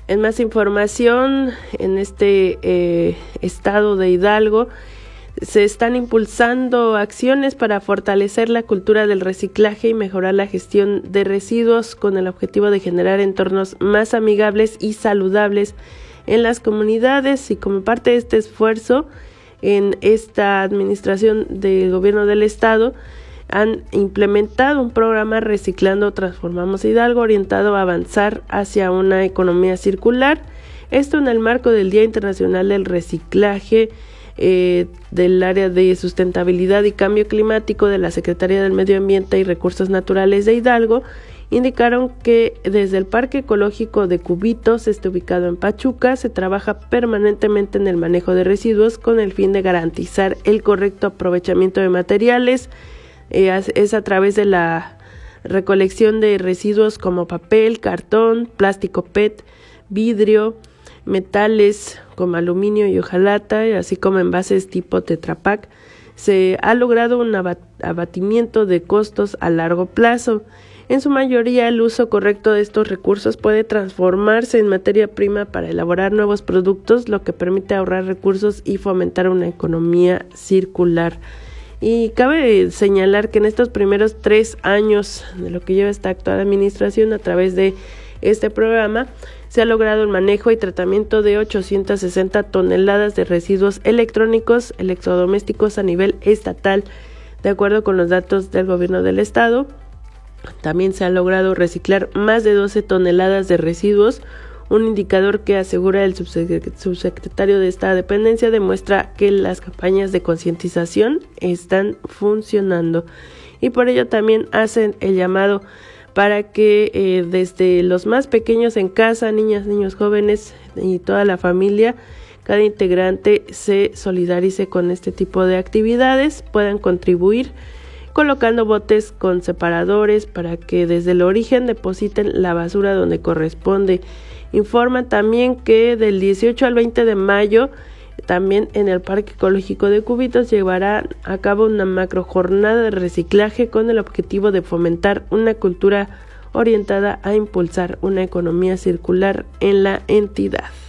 En más información, en este estado de Hidalgo, se están impulsando acciones para fortalecer la cultura del reciclaje y mejorar la gestión de residuos con el objetivo de generar entornos más amigables y saludables en las comunidades. Y como parte de este esfuerzo, en esta administración del gobierno del estado, han implementado un programa Reciclando Transformamos Hidalgo orientado a avanzar hacia una economía circular. Esto en el marco del Día Internacional del Reciclaje del área de sustentabilidad y cambio climático de la Secretaría del Medio Ambiente y Recursos Naturales de Hidalgo. Indicaron que desde el Parque Ecológico de Cubitos, ubicado en Pachuca, se trabaja permanentemente en el manejo de residuos con el fin de garantizar el correcto aprovechamiento de materiales. Es a través de la recolección de residuos como papel, cartón, plástico PET, vidrio, metales como aluminio y hojalata, así como envases tipo Tetra Pak. Se ha logrado un abatimiento de costos a largo plazo. En su mayoría, el uso correcto de estos recursos puede transformarse en materia prima para elaborar nuevos productos, lo que permite ahorrar recursos y fomentar una economía circular. Y cabe señalar que en estos primeros 3 años de lo que lleva esta actual administración, a través de este programa, se ha logrado el manejo y tratamiento de 860 toneladas de residuos electrónicos, electrodomésticos a nivel estatal, de acuerdo con los datos del gobierno del estado. También se ha logrado reciclar más de 12 toneladas de residuos. Un indicador que asegura el subsecretario de esta dependencia demuestra que las campañas de concientización están funcionando, y por ello también hacen el llamado para que desde los más pequeños en casa, niñas, niños, jóvenes y toda la familia, cada integrante se solidarice con este tipo de actividades, puedan contribuir colocando botes con separadores para que desde el origen depositen la basura donde corresponde. Informan también que del 18 al 20 de mayo, también en el Parque Ecológico de Cubitos, llevará a cabo una macro jornada de reciclaje con el objetivo de fomentar una cultura orientada a impulsar una economía circular en la entidad.